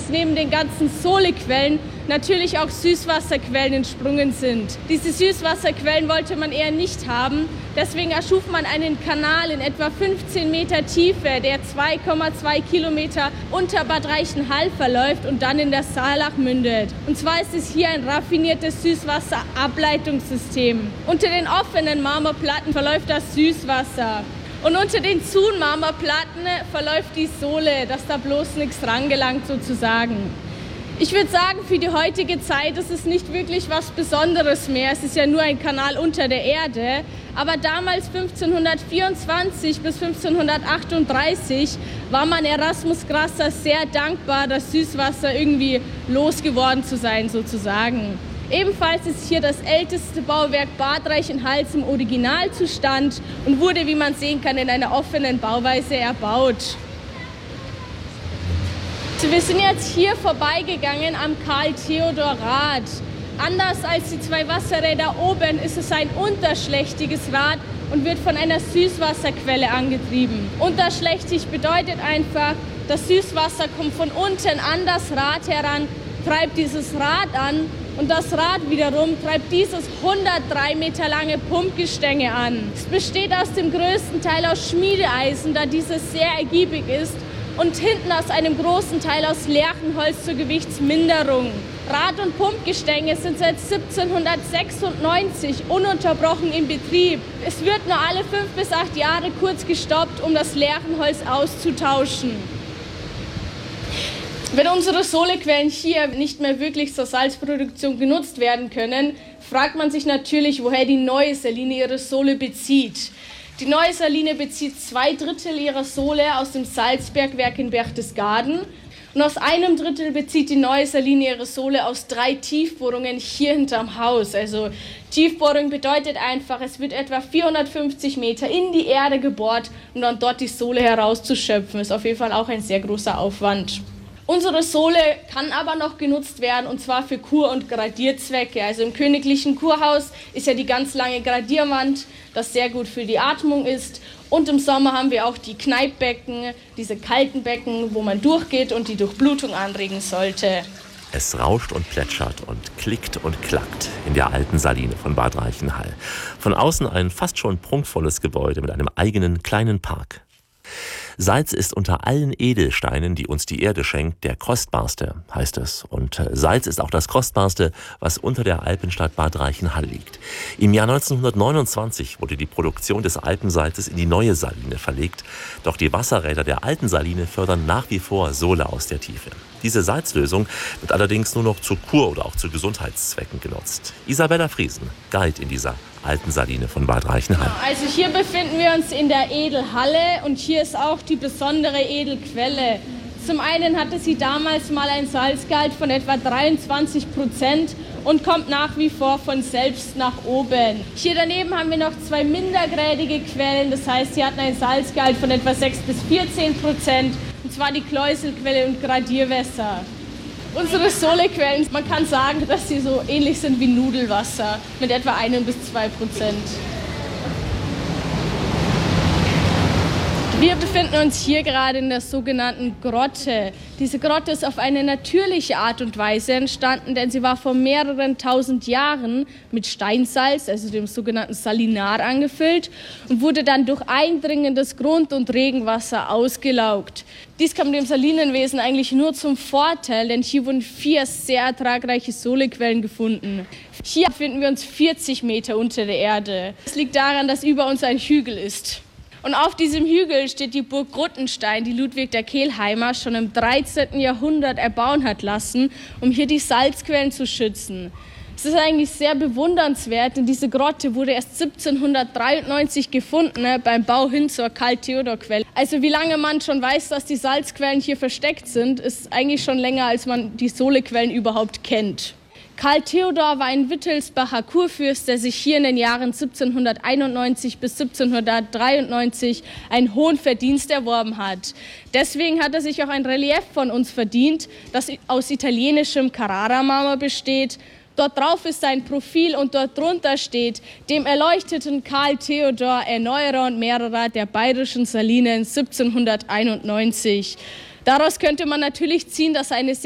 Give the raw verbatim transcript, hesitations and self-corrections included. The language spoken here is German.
dass neben den ganzen Solequellen natürlich auch Süßwasserquellen entsprungen sind. Diese Süßwasserquellen wollte man eher nicht haben. Deswegen erschuf man einen Kanal in etwa fünfzehn Meter Tiefe, der zwei Komma zwei Kilometer unter Bad Reichenhall verläuft und dann in der Saalach mündet. Und zwar ist es hier ein raffiniertes Süßwasserableitungssystem. Unter den offenen Marmorplatten verläuft das Süßwasser. Und unter den zuen Marmorplatten verläuft die Sole, dass da bloß nichts rangelangt sozusagen. Ich würde sagen, für die heutige Zeit ist es nicht wirklich was Besonderes mehr. Es ist ja nur ein Kanal unter der Erde. Aber damals fünfzehnhundertvierundzwanzig bis fünfzehnhundertachtunddreißig war man Erasmus Grasser sehr dankbar, das Süßwasser irgendwie losgeworden zu sein sozusagen. Ebenfalls ist hier das älteste Bauwerk Bad Reichenhalls im Originalzustand und wurde, wie man sehen kann, in einer offenen Bauweise erbaut. Wir sind jetzt hier vorbeigegangen am Karl-Theodor-Rad. Anders als die zwei Wasserräder oben ist es ein unterschlächtiges Rad und wird von einer Süßwasserquelle angetrieben. Unterschlächtig bedeutet einfach, das Süßwasser kommt von unten an das Rad heran, treibt dieses Rad an und das Rad wiederum treibt dieses hundertdrei Meter lange Pumpgestänge an. Es besteht aus dem größten Teil aus Schmiedeeisen, da dieses sehr ergiebig ist, und hinten aus einem großen Teil aus Lärchenholz zur Gewichtsminderung. Rad- und Pumpgestänge sind seit siebzehnhundertsechsundneunzig ununterbrochen in Betrieb. Es wird nur alle fünf bis acht Jahre kurz gestoppt, um das Lärchenholz auszutauschen. Wenn unsere Solequellen hier nicht mehr wirklich zur Salzproduktion genutzt werden können, fragt man sich natürlich, woher die neue Saline ihre Sole bezieht. Die neue Saline bezieht zwei Drittel ihrer Sole aus dem Salzbergwerk in Berchtesgaden und aus einem Drittel bezieht die neue Saline ihre Sole aus drei Tiefbohrungen hier hinterm Haus. Also Tiefbohrung bedeutet einfach, es wird etwa vierhundertfünfzig Meter in die Erde gebohrt, um dann dort die Sole herauszuschöpfen. Ist auf jeden Fall auch ein sehr großer Aufwand. Unsere Sole kann aber noch genutzt werden, und zwar für Kur- und Gradierzwecke. Also im königlichen Kurhaus ist ja die ganz lange Gradierwand, das sehr gut für die Atmung ist. Und im Sommer haben wir auch die Kneippbecken, diese kalten Becken, wo man durchgeht und die Durchblutung anregen sollte. Es rauscht und plätschert und klickt und klackt in der alten Saline von Bad Reichenhall. Von außen ein fast schon prunkvolles Gebäude mit einem eigenen kleinen Park. Salz ist unter allen Edelsteinen, die uns die Erde schenkt, der kostbarste, heißt es. Und Salz ist auch das kostbarste, was unter der Alpenstadt Bad Reichenhall liegt. Im Jahr neunzehnhundertneunundzwanzig wurde die Produktion des Alpensalzes in die neue Saline verlegt. Doch die Wasserräder der alten Saline fördern nach wie vor Sole aus der Tiefe. Diese Salzlösung wird allerdings nur noch zu Kur- oder auch zu Gesundheitszwecken genutzt. Isabella Friesen, Guide in dieser alten Saline von Bad Reichenhall. Also hier befinden wir uns in der Edelhalle und hier ist auch die besondere Edelquelle. Zum einen hatte sie damals mal ein Salzgehalt von etwa dreiundzwanzig Prozent und kommt nach wie vor von selbst nach oben. Hier daneben haben wir noch zwei mindergradige Quellen, das heißt, sie hatten ein Salzgehalt von etwa sechs bis vierzehn Prozent, und zwar die Kläuselquelle und Gradierwässer. Unsere Solequellen, man kann sagen, dass sie so ähnlich sind wie Nudelwasser mit etwa ein bis zwei Prozent. Wir befinden uns hier gerade in der sogenannten Grotte. Diese Grotte ist auf eine natürliche Art und Weise entstanden, denn sie war vor mehreren tausend Jahren mit Steinsalz, also dem sogenannten Salinar, angefüllt und wurde dann durch eindringendes Grund- und Regenwasser ausgelaugt. Dies kam dem Salinenwesen eigentlich nur zum Vorteil, denn hier wurden vier sehr ertragreiche Solequellen gefunden. Hier befinden wir uns vierzig Meter unter der Erde. Das liegt daran, dass über uns ein Hügel ist. Und auf diesem Hügel steht die Burg Ruttenstein, die Ludwig der Kelheimer schon im dreizehnten Jahrhundert erbauen hat lassen, um hier die Salzquellen zu schützen. Es ist eigentlich sehr bewundernswert, denn diese Grotte wurde erst siebzehnhundertdreiundneunzig gefunden, ne, beim Bau hin zur Karl-Theodor-Quelle. Also wie lange man schon weiß, dass die Salzquellen hier versteckt sind, ist eigentlich schon länger, als man die Solequellen überhaupt kennt. Karl Theodor war ein Wittelsbacher Kurfürst, der sich hier in den Jahren siebzehnhunderteinundneunzig bis siebzehnhundertdreiundneunzig einen hohen Verdienst erworben hat. Deswegen hat er sich auch ein Relief von uns verdient, das aus italienischem Carrara-Marmor besteht. Dort drauf ist sein Profil und dort drunter steht: dem erleuchteten Karl Theodor, Erneuerer und Mehrerer der bayerischen Salinen siebzehnhunderteinundneunzig. Daraus könnte man natürlich ziehen, dass er eine sehr